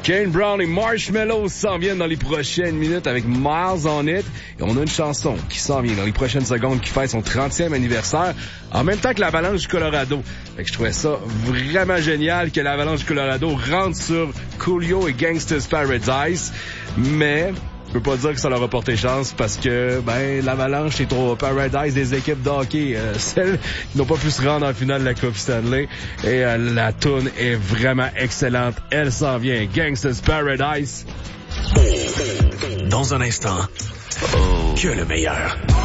Kane Brown et Marshmello s'en viennent dans les prochaines minutes avec Miles on It. Et on a une chanson qui s'en vient dans les prochaines secondes qui fête son 30e anniversaire en même temps que l'Avalanche du Colorado. Fait que je trouvais ça vraiment génial que l'Avalanche du Colorado rentre sur Coolio et Gangsta's Paradise. Mais je peux pas dire que ça leur a porté chance parce que l'Avalanche est au Paradise des équipes de hockey, celles qui n'ont pas pu se rendre en finale de la Coupe Stanley. Et la toune est vraiment excellente. Elle s'en vient. Gangsta's Paradise. Dans un instant, que le meilleur.